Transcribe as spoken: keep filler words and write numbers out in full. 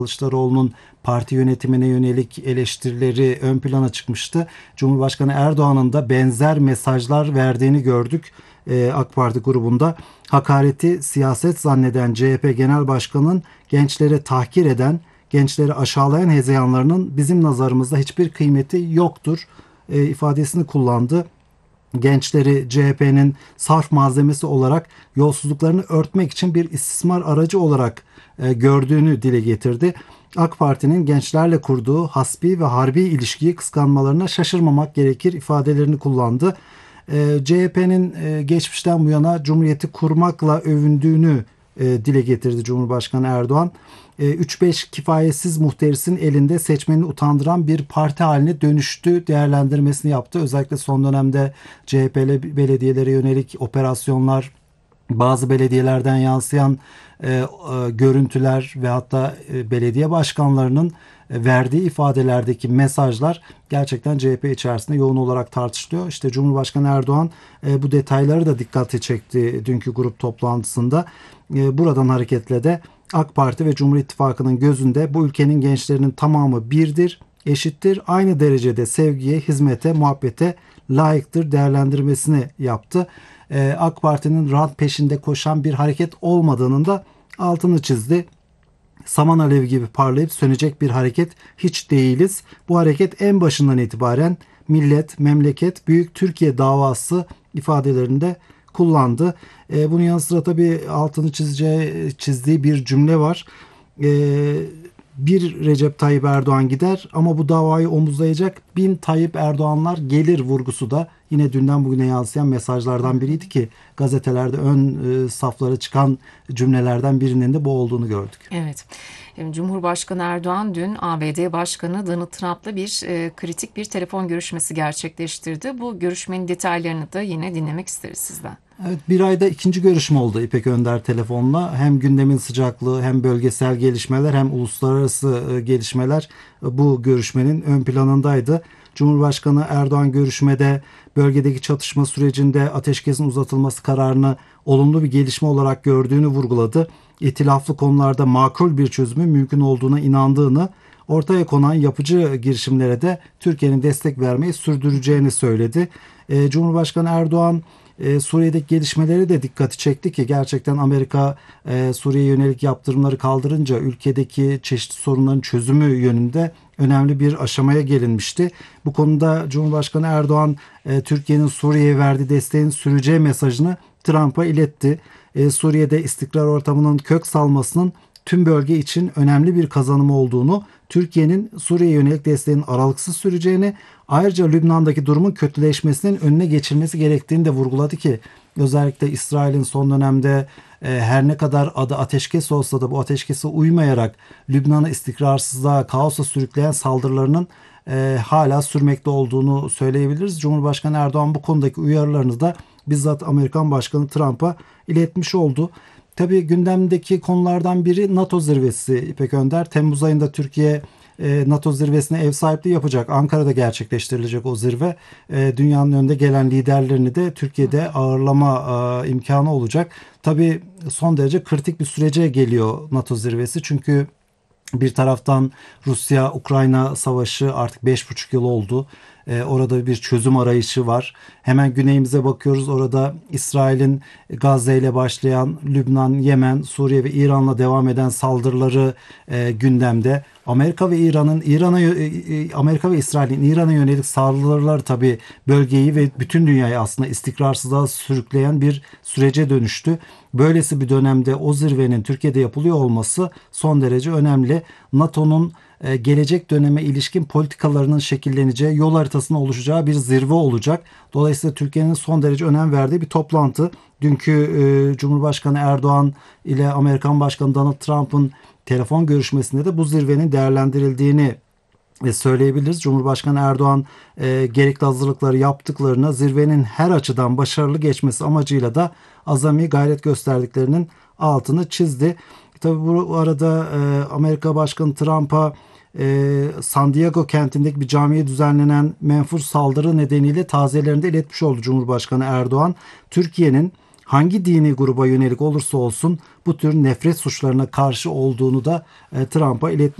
Kılıçdaroğlu'nun parti yönetimine yönelik eleştirileri ön plana çıkmıştı. Cumhurbaşkanı Erdoğan'ın da benzer mesajlar verdiğini gördük e, AK Parti grubunda. Hakareti siyaset zanneden C H P Genel Başkanı'nın gençlere tahkir eden, gençleri aşağılayan hezeyanlarının bizim nazarımızda hiçbir kıymeti yoktur e, ifadesini kullandı. Gençleri C H P'nin sarf malzemesi olarak yolsuzluklarını örtmek için bir istismar aracı olarak e, gördüğünü dile getirdi. AK Parti'nin gençlerle kurduğu hasbi ve harbi ilişkiyi kıskanmalarına şaşırmamak gerekir ifadelerini kullandı. E, C H P'nin e, geçmişten bu yana Cumhuriyeti kurmakla övündüğünü e, dile getirdi Cumhurbaşkanı Erdoğan. üç beş kifayetsiz muhterisinin elinde seçmeni utandıran bir parti haline dönüştü değerlendirmesini yaptı. Özellikle son dönemde C H P'li belediyelere yönelik operasyonlar, bazı belediyelerden yansıyan e, e, görüntüler ve hatta e, belediye başkanlarının e, verdiği ifadelerdeki mesajlar gerçekten C H P içerisinde yoğun olarak tartışılıyor. İşte Cumhurbaşkanı Erdoğan e, bu detayları da dikkate çekti dünkü grup toplantısında. E, buradan hareketle de AK Parti ve Cumhur İttifakı'nın gözünde bu ülkenin gençlerinin tamamı birdir, eşittir, aynı derecede sevgiye, hizmete, muhabbete layıktır değerlendirmesini yaptı. Ee, AK Parti'nin rant peşinde koşan bir hareket olmadığının da altını çizdi. Saman alevi gibi parlayıp sönecek bir hareket hiç değiliz. Bu hareket en başından itibaren millet, memleket, büyük Türkiye davası ifadelerinde kullandı. E, bunun yanı sıra tabii altını çizeceği, çizdiği bir cümle var. E, bir Recep Tayyip Erdoğan gider ama bu davayı omuzlayacak bin Tayyip Erdoğanlar gelir vurgusu da yine dünden bugüne yansıyan mesajlardan biriydi ki gazetelerde ön e, saflara çıkan cümlelerden birinin de bu olduğunu gördük. Evet. Cumhurbaşkanı Erdoğan dün A B D Başkanı Donald Trump'la bir e, kritik bir telefon görüşmesi gerçekleştirdi. Bu görüşmenin detaylarını da yine dinlemek isteriz sizden. Evet, bir ayda ikinci görüşme oldu İpek Önder telefonla. Hem gündemin sıcaklığı hem bölgesel gelişmeler hem uluslararası gelişmeler bu görüşmenin ön planındaydı. Cumhurbaşkanı Erdoğan görüşmede bölgedeki çatışma sürecinde ateşkesin uzatılması kararını olumlu bir gelişme olarak gördüğünü vurguladı. İtilaflı konularda makul bir çözümün mümkün olduğuna inandığını, ortaya konan yapıcı girişimlere de Türkiye'nin destek vermeyi sürdüreceğini söyledi. Cumhurbaşkanı Erdoğan Suriye'deki gelişmeleri de dikkati çekti ki gerçekten Amerika Suriye'ye yönelik yaptırımları kaldırınca ülkedeki çeşitli sorunların çözümü yönünde önemli bir aşamaya gelinmişti. Bu konuda Cumhurbaşkanı Erdoğan Türkiye'nin Suriye'ye verdiği desteğin süreceği mesajını Trump'a iletti. Suriye'de istikrar ortamının kök salmasının tüm bölge için önemli bir kazanım olduğunu, Türkiye'nin Suriye'ye yönelik desteğinin aralıksız süreceğini, ayrıca Lübnan'daki durumun kötüleşmesinin önüne geçilmesi gerektiğini de vurguladı ki özellikle İsrail'in son dönemde e, her ne kadar adı ateşkes olsa da bu ateşkese uymayarak Lübnan'ı istikrarsızlığa, kaosa sürükleyen saldırılarının e, hala sürmekte olduğunu söyleyebiliriz. Cumhurbaşkanı Erdoğan bu konudaki uyarılarını da bizzat Amerikan Başkanı Trump'a iletmiş oldu. Tabii gündemdeki konulardan biri NATO zirvesi İpek Önder. Temmuz ayında Türkiye NATO zirvesine ev sahipliği yapacak. Ankara'da gerçekleştirilecek o zirve. Dünyanın önde gelen liderlerini de Türkiye'de ağırlama imkanı olacak. Tabii son derece kritik bir sürece geliyor NATO zirvesi. Çünkü bir taraftan Rusya-Ukrayna savaşı artık beş buçuk yıl oldu. Ee, orada bir çözüm arayışı var. Hemen güneyimize bakıyoruz. Orada İsrail'in Gazze ile başlayan Lübnan, Yemen, Suriye ve İran'la devam eden saldırıları e, gündemde. Amerika ve İran'ın İran'a Amerika ve İsrail'in İran'a yönelik saldırıları tabii bölgeyi ve bütün dünyayı aslında istikrarsızlığa sürükleyen bir sürece dönüştü. Böylesi bir dönemde o zirvenin Türkiye'de yapılıyor olması son derece önemli. NATO'nun gelecek döneme ilişkin politikalarının şekilleneceği, yol haritasının oluşacağı bir zirve olacak. Dolayısıyla Türkiye'nin son derece önem verdiği bir toplantı. Dünkü e, Cumhurbaşkanı Erdoğan ile Amerikan Başkanı Donald Trump'ın telefon görüşmesinde de bu zirvenin değerlendirildiğini söyleyebiliriz. Cumhurbaşkanı Erdoğan e, gerekli hazırlıkları yaptıklarını, zirvenin her açıdan başarılı geçmesi amacıyla da azami gayret gösterdiklerinin altını çizdi. Tabii bu arada e, Amerika Başkanı Trump'a e, San Diego kentindeki bir camiye düzenlenen menfur saldırı nedeniyle taziyelerinde iletmiş oldu Cumhurbaşkanı Erdoğan. Türkiye'nin hangi dini gruba yönelik olursa olsun bu tür nefret suçlarına karşı olduğunu da e, Trump'a iletmiş.